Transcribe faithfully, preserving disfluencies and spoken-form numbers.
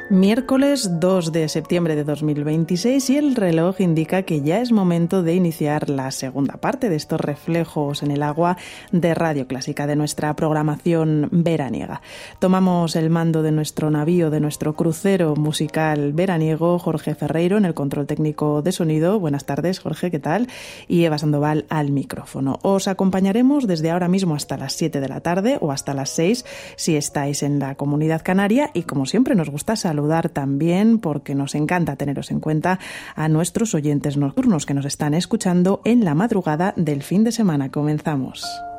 Miércoles dos de septiembre de dos mil veintiséis y el reloj indica que ya es momento de iniciar la segunda parte de estos reflejos en el agua de Radio Clásica, de nuestra programación veraniega. Tomamos el mando de nuestro navío, de nuestro crucero musical veraniego, Jorge Ferreiro en el control técnico de sonido. Buenas tardes, Jorge, ¿qué tal? Y Eva Sandoval al micrófono. Os acompañaremos desde ahora mismo hasta las siete de la tarde o hasta las seis si estáis en la Comunidad Canaria, y como siempre nos gusta saludar saludar también, porque nos encanta teneros en cuenta, a nuestros oyentes nocturnos que nos están escuchando en la madrugada del fin de semana. Comenzamos.